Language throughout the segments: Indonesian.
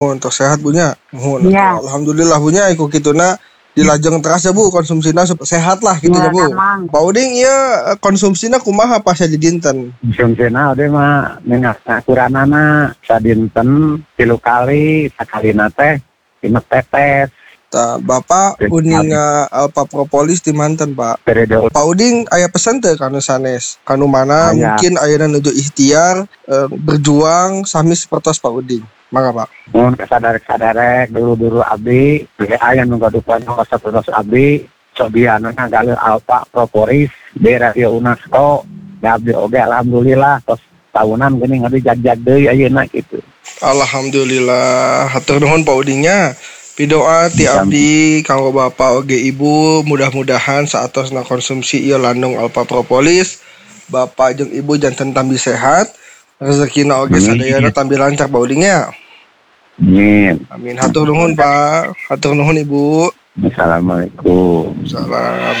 Untuk sehat bunya. Iya. Alhamdulillah bunya iku kituna dilajeng terasa Bu konsumsina sehat lah gitu ya Bu. Pak Uding ieu konsumsina kumaha pas di dinten? Konsumsina oge mah ukuranana sadinten 3 kali, sakalina teh 5 tetes. Bapak uning Alpha Propolis di manten Pak. Pak Uding aya pesan teh kanu sanes kanu mana mungkin ayeuna nuju ikhtiar berjuang sami sapertos Pak Uding. Mangga Pak. Mun kasadarek dulu abdi aya nu gadupan sapertos abdi sobiana nggaleur Alpha Propolis di Radio UNESCO. Da abdi oge alhamdulillah tos tahunan geuning abdi jag-jag deui ayeuna kitu. Alhamdulillah hatur nuhun Pak Udingnya. Pidoa ti abdi kanggo bapak oge ibu mudah-mudahan saatosna konsumsi ieu landung Alpha Propolis bapak jeung ibu janten tambi sehat rezekina oge sadayana tambi lancar Pak Udingnya. Amin. Hatur nuhun Pak, hatur nuhun Ibu. Assalamualaikum. Salam.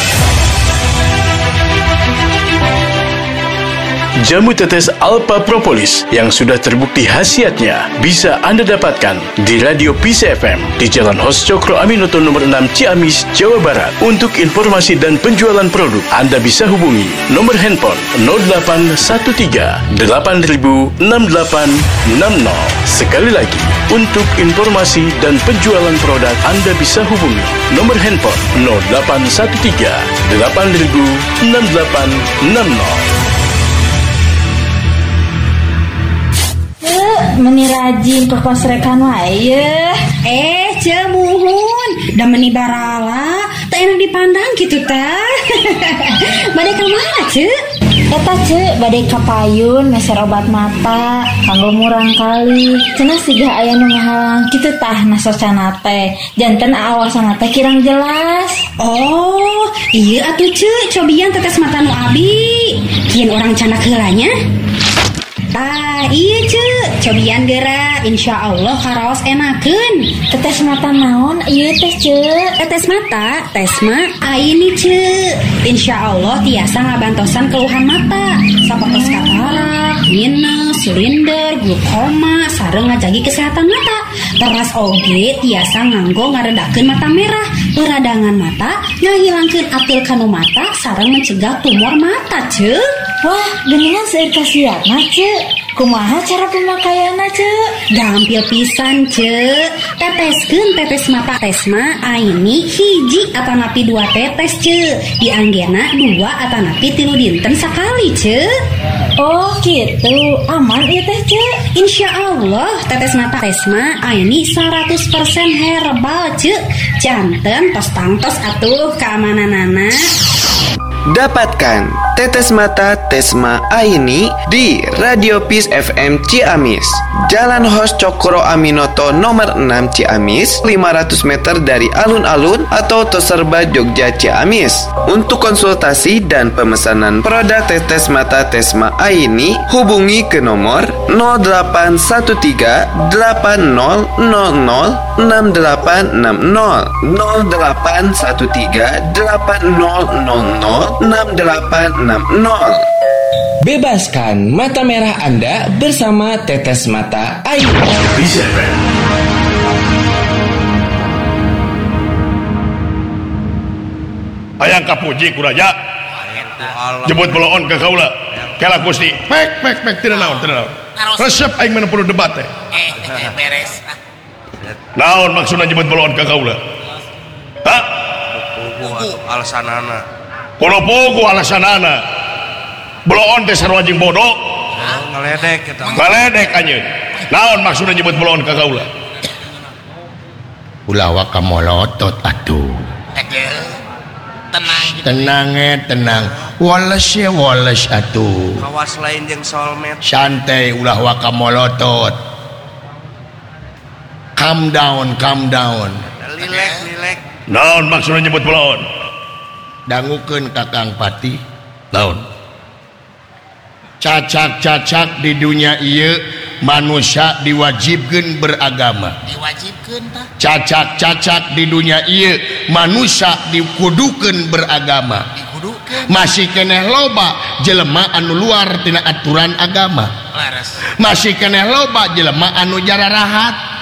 Jamu tetes Alpha Propolis yang sudah terbukti khasiatnya bisa Anda dapatkan di Radio Peace FM di Jalan Hos Cokro Aminoto nomor 6 Ciamis, Jawa Barat. Untuk informasi dan penjualan produk Anda bisa hubungi nomor handphone 0813 8000 6860. Sekali lagi, untuk informasi dan penjualan produk Anda bisa hubungi nomor handphone 0813 8000 6860. Meni rajin ke kosrekan wae. Cemuhun da meni barala teh enak dipandang gitu tah. Bade ka mana Ceu? Eta Ceu bade ka payun meser obat mata kanggo murang kali. Cenah siga aya nu ngahalang kitu tah nasocana teh. Janten awasana teh kirang jelas. Oh, ieu atuh Ceu cobian tetes mata nu abi. Kieun urang canak heulanya. Iya Ceu, cobian geura insyaallah karaos enakeun. Tetes mata naon ieu teh Ceu? Tetes mata, tes mah ini Ceu. Insyaallah tiasa ngabantosan keluhan mata, sapertos katarak, minus, silinder, glaukoma, sareng ngajagi kesehatan mata. Teras oge tiasa nganggo ngaredakeun mata merah, peradangan mata, ngahilangkeun atil kanu mata, sareng mencegah tumor mata Ceu. Wah, geuningan seueur kasiatna Ceu. Kumaha cara pemakaianna Ceu? Gampil pisan Ceu. Teteskeun tetes mata tesma aini hiji atanapi 2 tetes Ceu. Dianggena 2 atanapi 3 dinten sakali Ceu. Oh gitu, aman ieu teh Ceu. Insyaallah tetes mata tesma aini 100% herbal Ceu. Janten tos tangtos atuh keamananana. Dapatkan tetes mata Tesma Aini di Radio Peace FM Ciamis, Jalan Hos Cokro Aminoto nomor 6 Ciamis, 500 meter dari alun-alun atau Toserba Jogja Ciamis. Untuk konsultasi dan pemesanan produk tetes mata Tesma Aini, hubungi ke nomor 0813 8000 6860 0813 8000 6860. Bebaskan mata merah Anda bersama tetes mata Aini. Hayang kapuji kuraja. Jebut beloon ke kaula. Kela Gusti. Pek tidak naon. Resep aing mana perlu debat teh. Beres. Naon maksudna jebut beloon ke kaula? Hah? Alasanana. Pugu alasanana. Beloon teh sarua jeung bodoh. Ngaledek eta. Ngaledek anjeun. Naon maksudna jebut beloon ka kaula? Ulah wa kamolotot atuh. Tenang. Wallace atuh. Kawas lain jeung soulmate. Santai ulah wa kamolotot. Calm down. Lilek. Naon maksudna nyebut beloon? Dangukeun Kakang Pati. Naon? Cacak di dunia ieu manusia diwajibkeun beragama. Diwajibkeun tah. Cacak di dunia ieu manusia dikudukeun beragama. Dikudukeun. Masih keneh loba jelema anu luar tina aturan agama. Laras. Masih keneh loba jelema anu jararahat.